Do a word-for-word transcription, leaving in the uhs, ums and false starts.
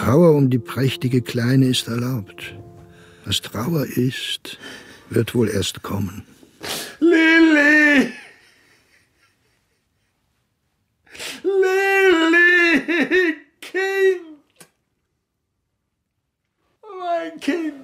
Trauer um die prächtige Kleine ist erlaubt. Was Trauer ist, wird wohl erst kommen. Lilli! Lilli! Kind! Mein Kind!